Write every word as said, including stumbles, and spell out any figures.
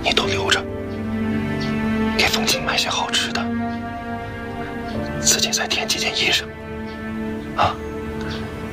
你都留着，给风清买些好吃的，自己再添几件衣裳，啊。